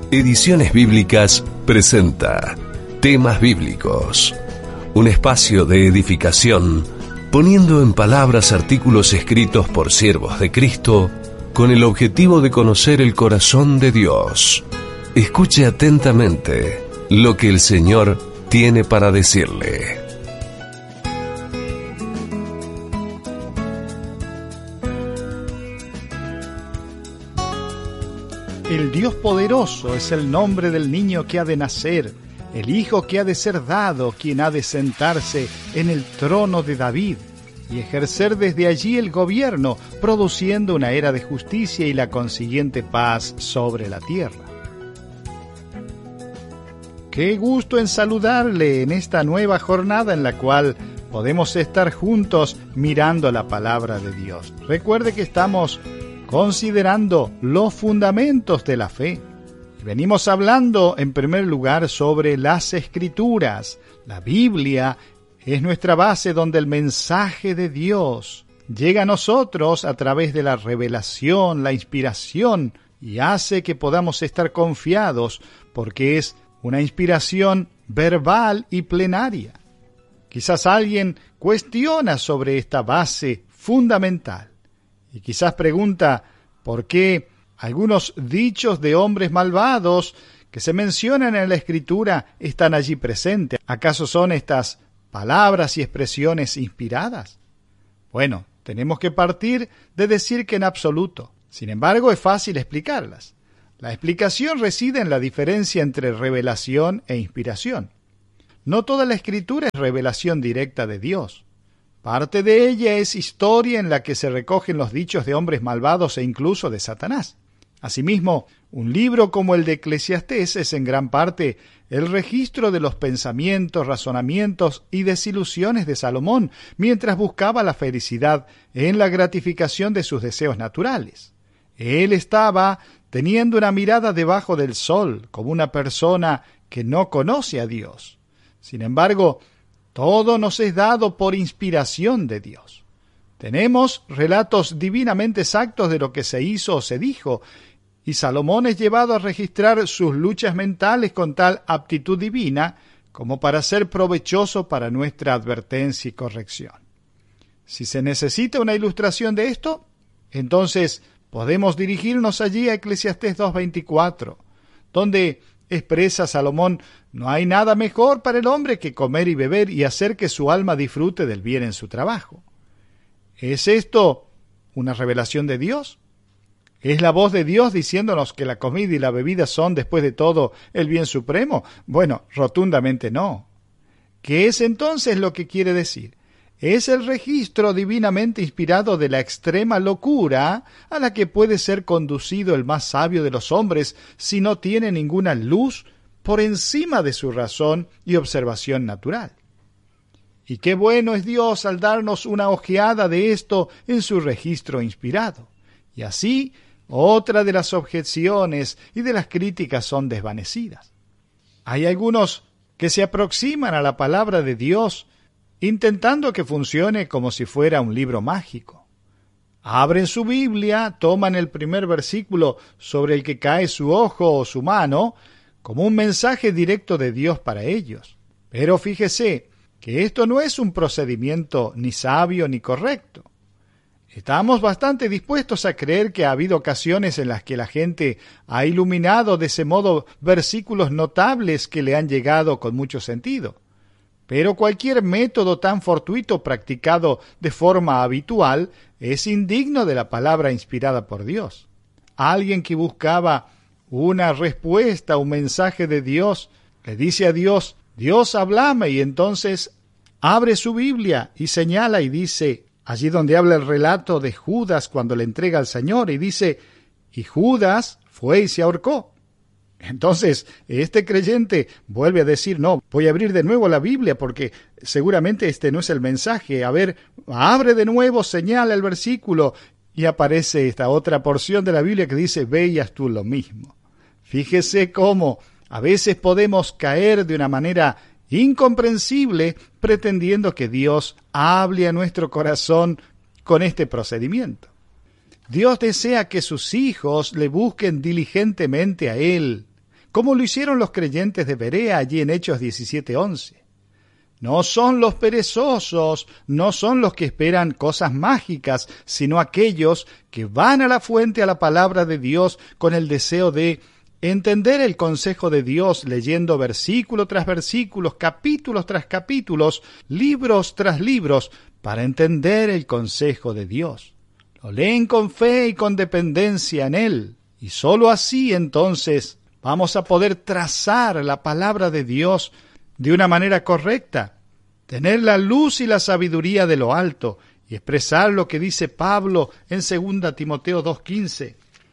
Ediciones Bíblicas presenta Temas Bíblicos, un espacio de edificación, poniendo en palabras artículos escritos por siervos de Cristo con el objetivo de conocer el corazón de Dios. Escuche atentamente lo que el Señor tiene para decirle. El Dios poderoso es el nombre del niño que ha de nacer, el hijo que ha de ser dado, quien ha de sentarse en el trono de David y ejercer desde allí el gobierno, produciendo una era de justicia y la consiguiente paz sobre la tierra. Qué gusto en saludarle en esta nueva jornada en la cual podemos estar juntos mirando la palabra de Dios. Recuerde que estamos considerando los fundamentos de la fe. Venimos hablando en primer lugar sobre las Escrituras. La Biblia es nuestra base donde el mensaje de Dios llega a nosotros a través de la revelación, la inspiración, y hace que podamos estar confiados porque es una inspiración verbal y plenaria. Quizás alguien cuestiona sobre esta base fundamental. Y quizás pregunta por qué algunos dichos de hombres malvados que se mencionan en la Escritura están allí presentes. ¿Acaso son estas palabras y expresiones inspiradas? Bueno, tenemos que partir de decir que en absoluto. Sin embargo, es fácil explicarlas. La explicación reside en la diferencia entre revelación e inspiración. No toda la Escritura es revelación directa de Dios. Parte de ella es historia en la que se recogen los dichos de hombres malvados e incluso de Satanás. Asimismo, un libro como el de Eclesiastés es en gran parte el registro de los pensamientos, razonamientos y desilusiones de Salomón mientras buscaba la felicidad en la gratificación de sus deseos naturales. Él estaba teniendo una mirada debajo del sol, como una persona que no conoce a Dios. Sin embargo, todo nos es dado por inspiración de Dios. Tenemos relatos divinamente exactos de lo que se hizo o se dijo, y Salomón es llevado a registrar sus luchas mentales con tal aptitud divina como para ser provechoso para nuestra advertencia y corrección. Si se necesita una ilustración de esto, entonces podemos dirigirnos allí a Eclesiastés 2:24, donde expresa Salomón: no hay nada mejor para el hombre que comer y beber y hacer que su alma disfrute del bien en su trabajo. ¿Es esto una revelación de Dios? ¿Es la voz de Dios diciéndonos que la comida y la bebida son, después de todo, el bien supremo? Bueno, rotundamente no. ¿Qué es entonces lo que quiere decir? Es el registro divinamente inspirado de la extrema locura a la que puede ser conducido el más sabio de los hombres si no tiene ninguna luz por encima de su razón y observación natural. Y qué bueno es Dios al darnos una ojeada de esto en su registro inspirado. Y así, otra de las objeciones y de las críticas son desvanecidas. Hay algunos que se aproximan a la palabra de Dios intentando que funcione como si fuera un libro mágico. Abren su Biblia, toman el primer versículo sobre el que cae su ojo o su mano como un mensaje directo de Dios para ellos. Pero fíjese que esto no es un procedimiento ni sabio ni correcto. Estamos bastante dispuestos a creer que ha habido ocasiones en las que la gente ha iluminado de ese modo versículos notables que le han llegado con mucho sentido. Pero cualquier método tan fortuito practicado de forma habitual es indigno de la palabra inspirada por Dios. Alguien que buscaba una respuesta, un mensaje de Dios, le dice a Dios: Dios, háblame, y entonces abre su Biblia y señala y dice, allí donde habla el relato de Judas cuando le entrega al Señor, y dice, y Judas fue y se ahorcó. Entonces, este creyente vuelve a decir: no, voy a abrir de nuevo la Biblia porque seguramente este no es el mensaje. A ver, abre de nuevo, señala el versículo y aparece esta otra porción de la Biblia que dice: ve y haz tú lo mismo. Fíjese cómo a veces podemos caer de una manera incomprensible pretendiendo que Dios hable a nuestro corazón con este procedimiento. Dios desea que sus hijos le busquen diligentemente a Él, como lo hicieron los creyentes de Berea allí en Hechos 17:11. No son los perezosos, no son los que esperan cosas mágicas, sino aquellos que van a la fuente, a la palabra de Dios, con el deseo de entender el consejo de Dios, leyendo versículo tras versículos, capítulos tras capítulos, libros tras libros, para entender el consejo de Dios. Lo leen con fe y con dependencia en Él, y sólo así entonces vamos a poder trazar la palabra de Dios de una manera correcta, tener la luz y la sabiduría de lo alto y expresar lo que dice Pablo en 2 Timoteo 2:15.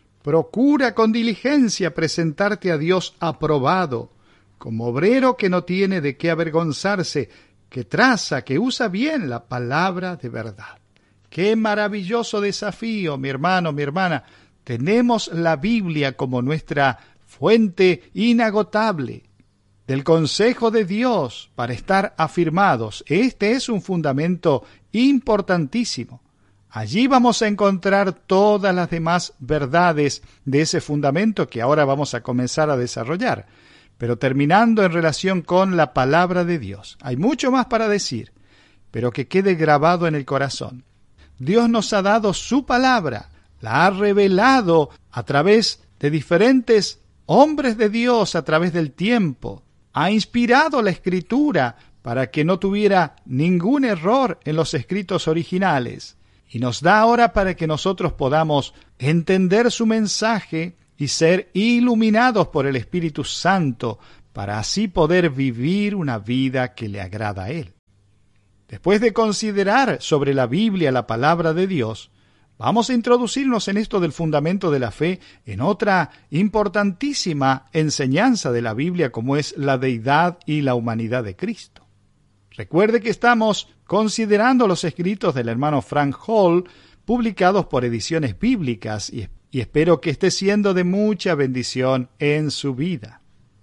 Procura con diligencia presentarte a Dios aprobado, como obrero que no tiene de qué avergonzarse, que traza, que usa bien la palabra de verdad. ¡Qué maravilloso desafío, mi hermano, mi hermana! Tenemos la Biblia como nuestra fuente inagotable del consejo de Dios para estar afirmados. Este es un fundamento importantísimo. Allí vamos a encontrar todas las demás verdades de ese fundamento que ahora vamos a comenzar a desarrollar. Pero terminando en relación con la palabra de Dios. Hay mucho más para decir, pero que quede grabado en el corazón. Dios nos ha dado su palabra, la ha revelado a través de diferentes hombres de Dios, a través del tiempo. Ha inspirado la Escritura para que no tuviera ningún error en los escritos originales. Y nos da ahora para que nosotros podamos entender su mensaje y ser iluminados por el Espíritu Santo, para así poder vivir una vida que le agrada a Él. Después de considerar sobre la Biblia la palabra de Dios, vamos a introducirnos en esto del fundamento de la fe en otra importantísima enseñanza de la Biblia, como es la deidad y la humanidad de Cristo. Recuerde que estamos considerando los escritos del hermano Frank Hall, publicados por Ediciones Bíblicas, y espero que esté siendo de mucha bendición en su vida.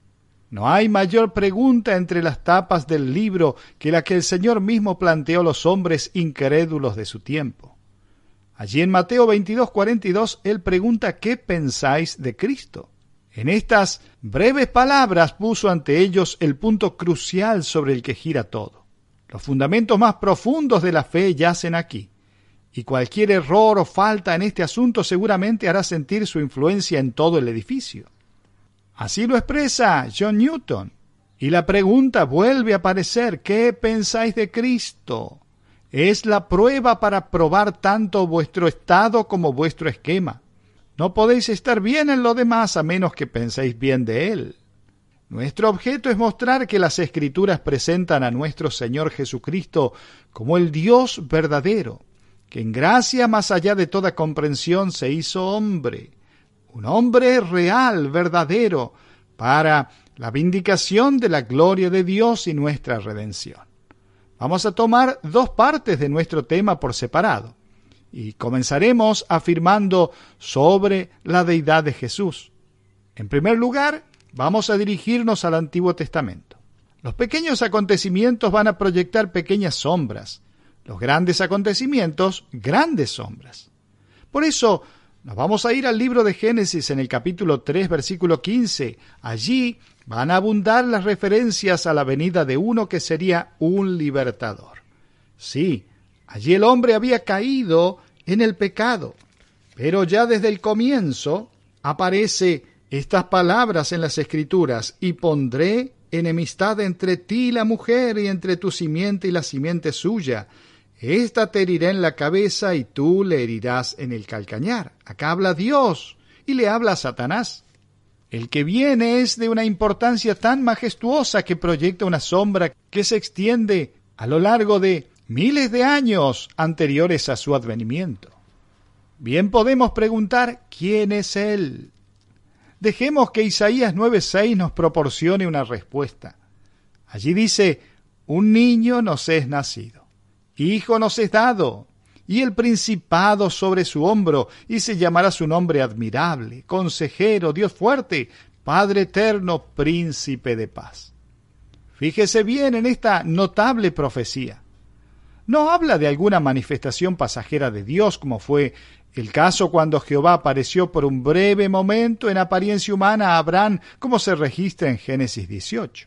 No hay mayor pregunta entre las tapas del libro que la que el Señor mismo planteó a los hombres incrédulos de su tiempo. Allí en Mateo 22:42, Él pregunta: ¿qué pensáis de Cristo? En estas breves palabras puso ante ellos el punto crucial sobre el que gira todo. Los fundamentos más profundos de la fe yacen aquí, y cualquier error o falta en este asunto seguramente hará sentir su influencia en todo el edificio. Así lo expresa John Newton, y la pregunta vuelve a aparecer: ¿qué pensáis de Cristo? Es la prueba para probar tanto vuestro estado como vuestro esquema. No podéis estar bien en lo demás a menos que penséis bien de Él. Nuestro objeto es mostrar que las Escrituras presentan a nuestro Señor Jesucristo como el Dios verdadero, que en gracia más allá de toda comprensión se hizo hombre, un hombre real, verdadero, para la vindicación de la gloria de Dios y nuestra redención. Vamos a tomar dos partes de nuestro tema por separado, y comenzaremos afirmando sobre la deidad de Jesús. En primer lugar, vamos a dirigirnos al Antiguo Testamento. Los pequeños acontecimientos van a proyectar pequeñas sombras, los grandes acontecimientos, grandes sombras. Por eso, nos vamos a ir al libro de Génesis en el capítulo 3, versículo 15. Allí van a abundar las referencias a la venida de uno que sería un libertador. Sí, allí el hombre había caído en el pecado, pero ya desde el comienzo aparece estas palabras en las Escrituras: y pondré enemistad entre ti y la mujer, y entre tu simiente y la simiente suya. Esta te herirá en la cabeza y tú le herirás en el calcañar. Acá habla Dios y le habla a Satanás. El que viene es de una importancia tan majestuosa que proyecta una sombra que se extiende a lo largo de miles de años anteriores a su advenimiento. Bien podemos preguntar: ¿quién es Él? Dejemos que Isaías 9:6 nos proporcione una respuesta. Allí dice: un niño nos es nacido, hijo nos es dado, y el principado sobre su hombro, y se llamará su nombre admirable, consejero, Dios fuerte, Padre eterno, príncipe de paz. Fíjese bien en esta notable profecía. No habla de alguna manifestación pasajera de Dios, como fue El caso cuando Jehová apareció por un breve momento en apariencia humana a Abraham, como se registra en Génesis 18.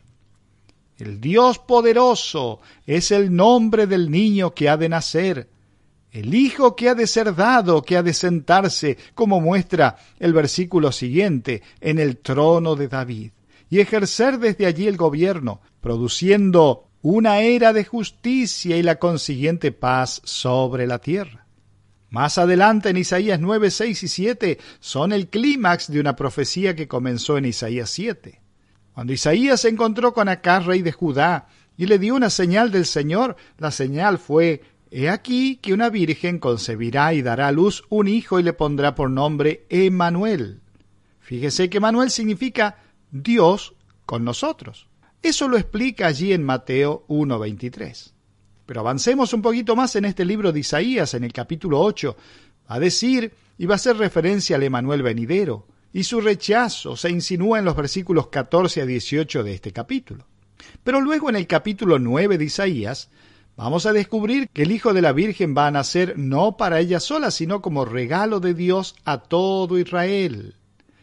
El Dios poderoso es el nombre del niño que ha de nacer, el hijo que ha de ser dado, que ha de sentarse, como muestra el versículo siguiente, en el trono de David, y ejercer desde allí el gobierno, produciendo una era de justicia y la consiguiente paz sobre la tierra. Más adelante en Isaías 9, 6 y 7 son el clímax de una profecía que comenzó en Isaías 7. Cuando Isaías se encontró con Acaz, rey de Judá, y le dio una señal del Señor, la señal fue: he aquí que una virgen concebirá y dará a luz un hijo y le pondrá por nombre Emmanuel. Fíjese que Emmanuel significa Dios con nosotros. Eso lo explica allí en Mateo 1:23. Pero avancemos un poquito más en este libro de Isaías, en el capítulo 8. Va a decir y va a hacer referencia al Emmanuel venidero, y su rechazo se insinúa en los versículos 14 a 18 de este capítulo. Pero luego en el capítulo 9 de Isaías vamos a descubrir que el Hijo de la Virgen va a nacer no para ella sola, sino como regalo de Dios a todo Israel.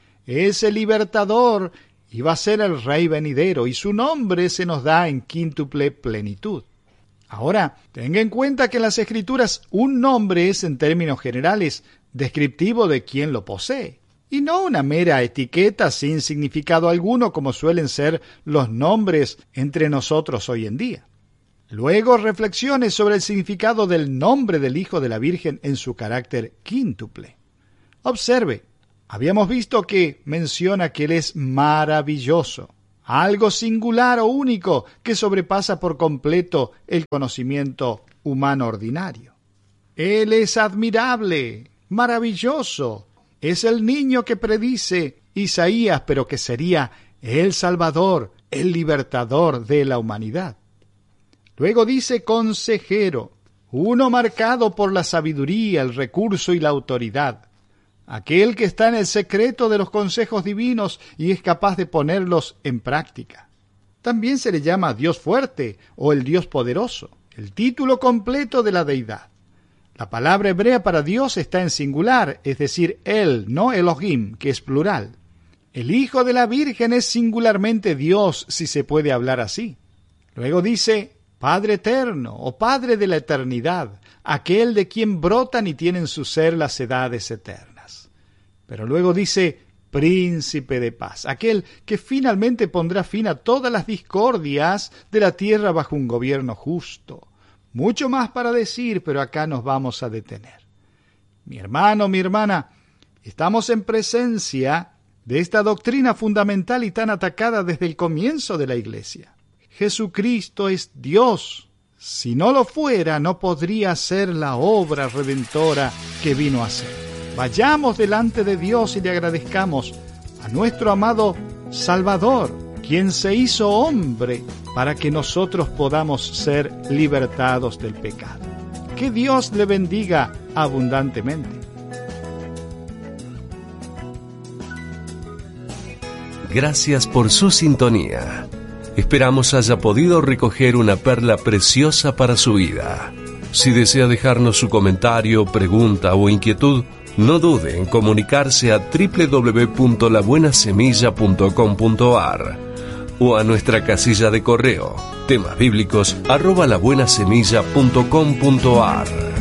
Es el libertador y va a ser el Rey venidero, y su nombre se nos da en quíntuple plenitud. Ahora, tenga en cuenta que en las Escrituras un nombre es, en términos generales, descriptivo de quien lo posee, y no una mera etiqueta sin significado alguno como suelen ser los nombres entre nosotros hoy en día. Luego reflexione sobre el significado del nombre del Hijo de la Virgen en su carácter quíntuple. Observe, habíamos visto que menciona que Él es maravilloso, algo singular o único que sobrepasa por completo el conocimiento humano ordinario. Él es admirable, maravilloso, es el niño que predice Isaías, pero que sería el Salvador, el libertador de la humanidad. Luego dice consejero, uno marcado por la sabiduría, el recurso y la autoridad, aquel que está en el secreto de los consejos divinos y es capaz de ponerlos en práctica. También se le llama Dios fuerte o el Dios poderoso, el título completo de la deidad. La palabra hebrea para Dios está en singular, es decir, Él, no Elohim, que es plural. El Hijo de la Virgen es singularmente Dios, si se puede hablar así. Luego dice Padre eterno o Padre de la eternidad, aquel de quien brotan y tienen su ser las edades eternas. Pero luego dice Príncipe de paz, aquel que finalmente pondrá fin a todas las discordias de la tierra bajo un gobierno justo. Mucho más para decir, pero acá nos vamos a detener. Mi hermano, mi hermana, estamos en presencia de esta doctrina fundamental y tan atacada desde el comienzo de la Iglesia. Jesucristo es Dios. Si no lo fuera, no podría ser la obra redentora que vino a hacer. Vayamos delante de Dios y le agradezcamos a nuestro amado Salvador, quien se hizo hombre para que nosotros podamos ser libertados del pecado. Que Dios le bendiga abundantemente. Gracias por su sintonía. Esperamos haya podido recoger una perla preciosa para su vida. Si desea dejarnos su comentario, pregunta o inquietud, no dude en comunicarse a www.labuenasemilla.com.ar o a nuestra casilla de correo temasbíblicos@labuenasemilla.com.ar.